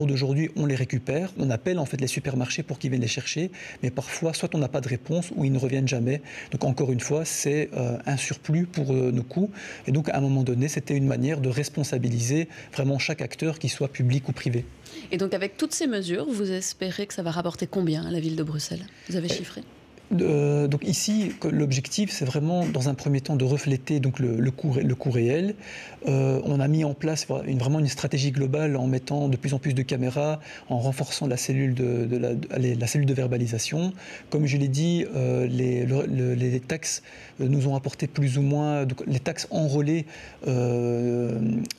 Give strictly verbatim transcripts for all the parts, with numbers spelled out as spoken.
D'aujourd'hui, on les récupère, on appelle en fait les supermarchés pour qu'ils viennent les chercher, mais parfois, soit on n'a pas de réponse ou ils ne reviennent jamais. Donc encore une fois, c'est euh, un surplus pour euh, nos coûts. Et donc à un moment donné, c'était une manière de responsabiliser vraiment chaque acteur, qu'il soit public ou privé. Et donc avec toutes ces mesures, vous espérez que ça va rapporter combien à la ville de Bruxelles? Vous avez chiffré? Euh, donc ici, l'objectif, c'est vraiment, dans un premier temps, de refléter donc, le, le, coût, le coût réel. Euh, on a mis en place une, vraiment une stratégie globale en mettant de plus en plus de caméras, en renforçant la cellule de, de, la, de, la cellule de verbalisation. Comme je l'ai dit, euh, les, le, le, les taxes nous ont apporté plus ou moins... Donc, les taxes enrôlées euh,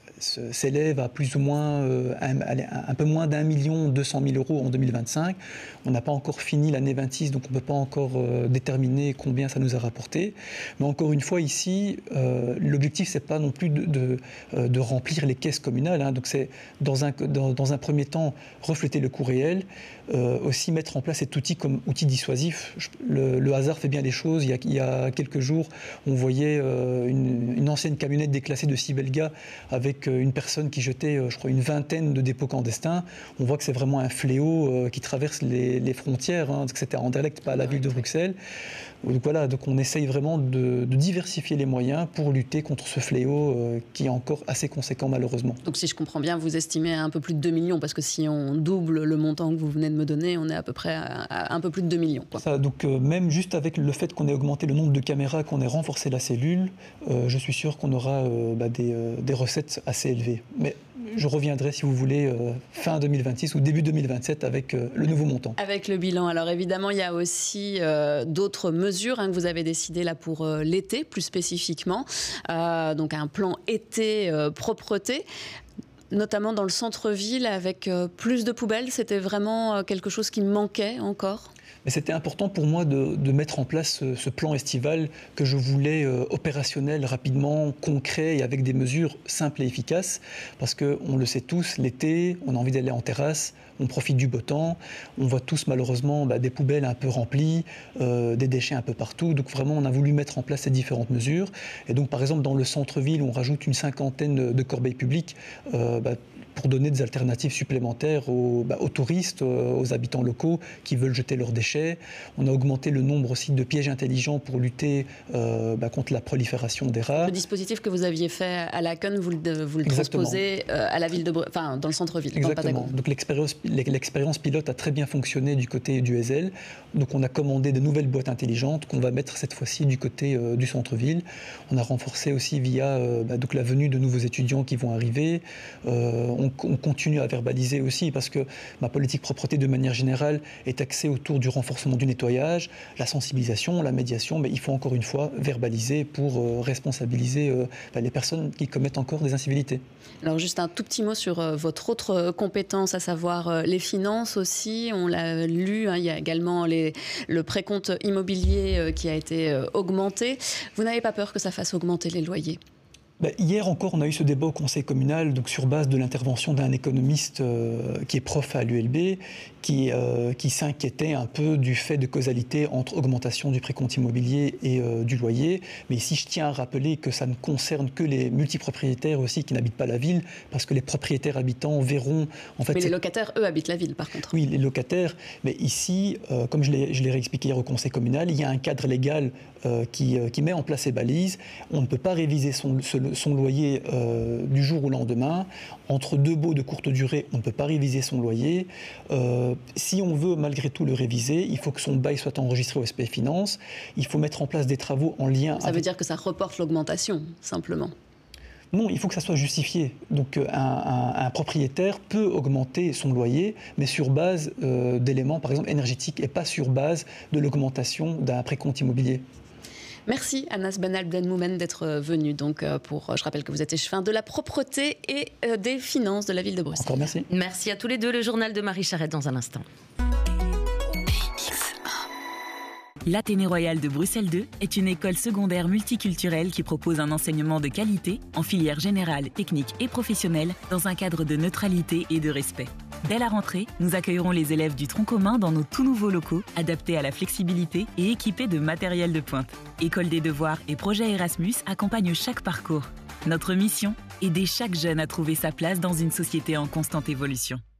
s'élève à plus ou moins euh, un, un peu moins d'un million deux cent mille euros en deux mille vingt-cinq. On n'a pas encore fini l'année vingt-six, donc on ne peut pas encore euh, déterminer combien ça nous a rapporté. Mais encore une fois, ici, euh, l'objectif, c'est pas non plus de, de, de remplir les caisses communales. Hein. Donc c'est dans un, dans, dans un premier temps refléter le coût réel, euh, aussi mettre en place cet outil comme outil dissuasif. Le, le hasard fait bien les choses. Il y a, il y a quelques jours, on voyait euh, une, une ancienne camionnette déclassée de Sibelga avec une personne qui jetait, je crois, une vingtaine de dépôts clandestins. On voit que c'est vraiment un fléau euh, qui traverse les, les frontières. Hein, parce que c'était à Anderlecht, pas à la ville de Bruxelles. Donc voilà, donc on essaye vraiment de, de diversifier les moyens pour lutter contre ce fléau euh, qui est encore assez conséquent malheureusement. Donc si je comprends bien, vous estimez à un peu plus de deux millions, parce que si on double le montant que vous venez de me donner, on est à peu près à, à un peu plus de deux millions. Quoi. Ça, donc euh, même juste avec le fait qu'on ait augmenté le nombre de caméras, qu'on ait renforcé la cellule, euh, je suis sûr qu'on aura euh, bah, des, euh, des recettes assez élevées. Mais je reviendrai, si vous voulez, euh, fin deux mille vingt-six ou début deux mille vingt-sept avec euh, le nouveau montant. Avec le bilan. Alors évidemment, il y a aussi euh, d'autres mesures hein, que vous avez décidées là pour euh, l'été, plus spécifiquement. Euh, donc un plan été euh, propreté, notamment dans le centre-ville avec euh, plus de poubelles. C'était vraiment euh, quelque chose qui manquait encore ? Mais c'était important pour moi de, de mettre en place ce, ce plan estival que je voulais euh, opérationnel, rapidement, concret et avec des mesures simples et efficaces. Parce qu'on le sait tous, l'été, on a envie d'aller en terrasse, on profite du beau temps, on voit tous malheureusement bah, des poubelles un peu remplies, euh, des déchets un peu partout. Donc vraiment, on a voulu mettre en place ces différentes mesures. Et donc par exemple, dans le centre-ville, on rajoute une cinquantaine de, de corbeilles publiques euh, bah, pour donner des alternatives supplémentaires aux, bah, aux touristes, aux habitants locaux qui veulent jeter leurs déchets. On a augmenté le nombre aussi de pièges intelligents pour lutter euh, bah, contre la prolifération des rats. Le dispositif que vous aviez fait à Laken, vous le, vous le transposez euh, à la ville de Bru- enfin, dans le centre-ville. Exactement. Donc l'expérience, l'expérience pilote a très bien fonctionné du côté du Heysel. Donc on a commandé de nouvelles boîtes intelligentes qu'on va mettre cette fois-ci du côté euh, du centre-ville. On a renforcé aussi via euh, bah, donc la venue de nouveaux étudiants qui vont arriver. Euh, on On continue à verbaliser aussi parce que ma politique propreté de manière générale est axée autour du renforcement du nettoyage, la sensibilisation, la médiation, mais il faut encore une fois verbaliser pour euh, responsabiliser euh, bah, les personnes qui commettent encore des incivilités. Alors juste un tout petit mot sur euh, votre autre compétence, à savoir euh, les finances aussi. On l'a lu, hein, il y a également les, le précompte immobilier euh, qui a été euh, augmenté. Vous n'avez pas peur que ça fasse augmenter les loyers ? Ben, hier encore, on a eu ce débat au conseil communal, donc sur base de l'intervention d'un économiste euh, qui est prof à l'U L B, qui, euh, qui s'inquiétait un peu du fait de causalité entre augmentation du précompte immobilier et euh, du loyer. Mais ici, je tiens à rappeler que ça ne concerne que les multipropriétaires aussi qui n'habitent pas la ville, parce que les propriétaires habitants verront... En fait, mais les locataires, eux, habitent la ville, par contre. Oui, les locataires. Mais ici, euh, comme je l'ai, je l'ai réexpliqué hier au conseil communal, il y a un cadre légal euh, qui, euh, qui met en place ces balises. On ne peut pas réviser son, son loyer euh, du jour au lendemain. Entre deux baux de courte durée, on ne peut pas réviser son loyer. Euh, si on veut malgré tout le réviser, il faut que son bail soit enregistré au S P Finance. Il faut mettre en place des travaux en lien... Ça avec... veut dire que ça reporte l'augmentation, simplement. Non, il faut que ça soit justifié. Donc un, un, un propriétaire peut augmenter son loyer, mais sur base euh, d'éléments, par exemple, énergétiques, et pas sur base de l'augmentation d'un précompte immobilier. Merci Anas Ben Abdelmoumen d'être venu. Donc pour, je rappelle que vous êtes échevin de la propreté et des finances de la ville de Bruxelles. Encore merci. Merci à tous les deux. Le journal de Marie Charette dans un instant. L'Athénée Royal de Bruxelles deux est une école secondaire multiculturelle qui propose un enseignement de qualité en filière générale, technique et professionnelle dans un cadre de neutralité et de respect. Dès la rentrée, nous accueillerons les élèves du tronc commun dans nos tout nouveaux locaux, adaptés à la flexibilité et équipés de matériel de pointe. École des devoirs et projet Erasmus accompagnent chaque parcours. Notre mission, aider chaque jeune à trouver sa place dans une société en constante évolution.